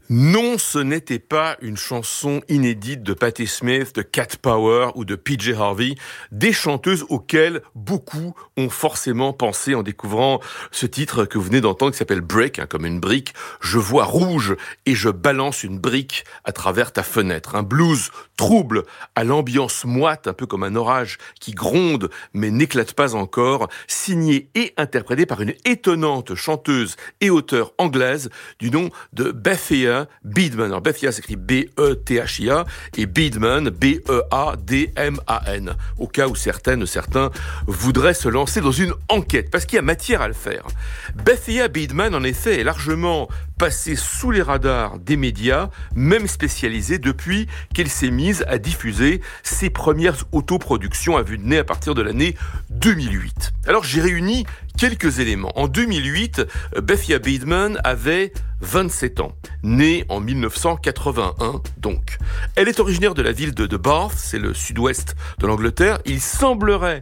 Non, ce n'était pas une chanson inédite de Patti Smith, de Cat Power ou de PJ Harvey, des chanteuses auxquelles beaucoup ont forcément pensé en découvrant ce titre que vous venez d'entendre qui s'appelle Break, comme une brique. Je vois rouge et je balance une brique à travers ta fenêtre. Un blues trouble à l'ambiance moite, un peu comme un orage qui gronde mais n'éclate pas encore, signé et interprété par une étonnante chanteuse et auteure anglaise du nom de Bethia Beadman. Alors Bethia s'écrit B-E-T-H-I-A et Beadman B-E-A-D-M-A-N. Au cas où certains voudraient se lancer dans une enquête, parce qu'il y a matière à le faire. Bethia Beadman, en effet, est largement passée sous les radars des médias, même spécialisés, depuis qu'elle s'est mise à diffuser ses premières autoproductions à vue de nez à partir de l'année 2008. Alors j'ai réuni quelques éléments. En 2008, Bethia Beadman avait 27 ans, née en 1981 donc. Elle est originaire de la ville de Bath, c'est le sud-ouest de l'Angleterre. Il semblerait